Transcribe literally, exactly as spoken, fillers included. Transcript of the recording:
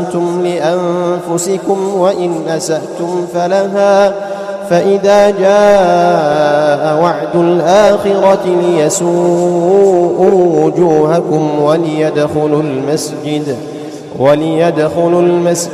أحسنتم لأنفسكم وإن أسأتم فلها فإذا جاء وعد الآخرة ليسوءوا وجوهكم وليدخلوا المسجد وليدخلوا المسجد